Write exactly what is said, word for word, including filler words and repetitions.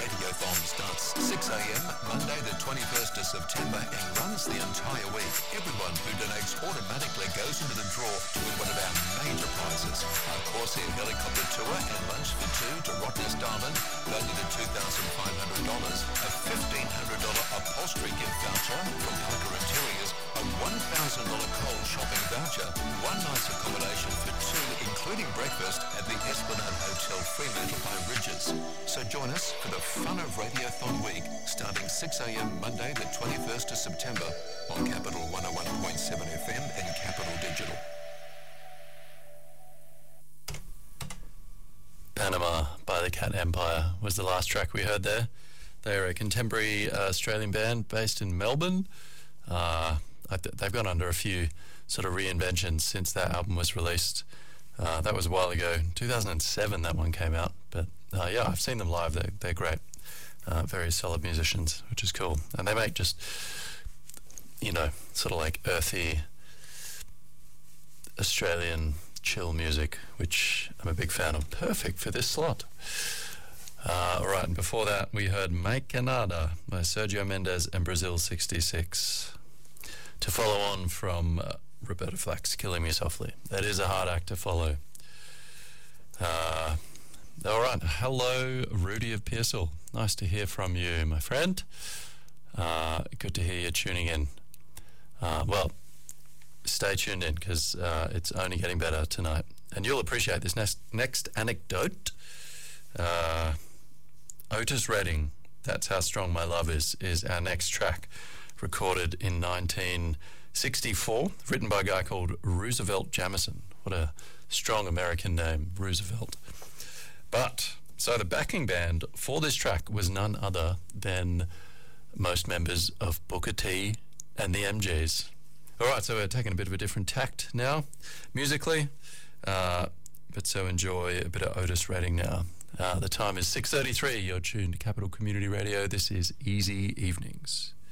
Radiothon starts six a.m. Monday the twenty-first of September and runs the entire week. Everyone who donates automatically goes into the draw to win one of our major prizes. A Corsair helicopter tour and lunch for two to Rottnest Island, valued at two thousand five hundred dollars. A fifteen hundred dollars upholstery gift voucher from Parker Interiors. A one thousand dollars Coles shopping voucher. One night's accommodation for two, including breakfast at the Esplanade Hotel Fremantle by Ridges. So join us for the fun of Radiothon Week, starting six a.m. Monday the twenty-first of September on Capital one oh one point seven F M and Capital Digital. Panama by the Cat Empire was the last track we heard there. They're a contemporary uh, Australian band based in Melbourne. Uh, I th- they've gone under a few sort of reinventions since that album was released. Uh, that was a while ago. two thousand seven that one came out. But uh, yeah, I've seen them live. They're, they're great. Uh, very solid musicians, which is cool. And they make just, you know, sort of like earthy Australian chill music, which I'm a big fan of. Perfect for this slot. Uh, all right, and before that, we heard Make Canada by Sergio Mendes and Brazil sixty-six. To follow on from uh, Roberta Flack's Killing Me Softly. That is a hard act to follow. Uh, all right, hello, Rudy of Pearsall. Nice to hear from you, my friend. Uh, good to hear you tuning in. Uh, well, stay tuned in because uh, it's only getting better tonight. And you'll appreciate this next, next anecdote. Uh, Otis Redding, That's How Strong My Love Is, is our next track, recorded in nineteen sixty-four, written by a guy called Roosevelt Jamison. What a strong American name, Roosevelt. But, so the backing band for this track was none other than most members of Booker T and the M Gs. All right, so we're taking a bit of a different tact now, musically, uh, but so enjoy a bit of Otis Redding now. Uh, the time is six thirty-three. You're tuned to Capital Community Radio. This is Easy Evenings.